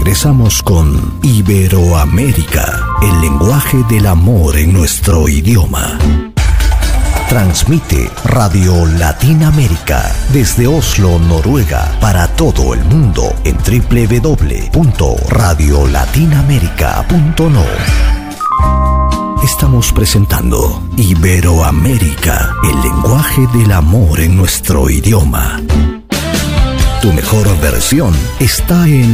regresamos con Iberoamérica, el lenguaje del amor en nuestro idioma. Transmite Radio Latinoamérica desde Oslo, Noruega, para todo el mundo en www.radiolatinaamerica.no. Estamos presentando Iberoamérica, el lenguaje del amor en nuestro idioma. Tu mejor versión está en